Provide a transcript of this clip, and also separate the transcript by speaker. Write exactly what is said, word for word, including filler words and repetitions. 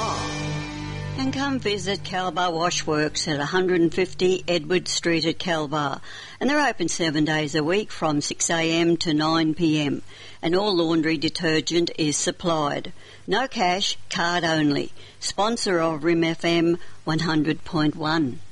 Speaker 1: And come visit Calbar Washworks at one hundred fifty Edward Street at Calbar. And they're open seven days a week from six a m to nine p m. And all laundry detergent is supplied. No cash, card only. Sponsor of R I M F M one hundred point one.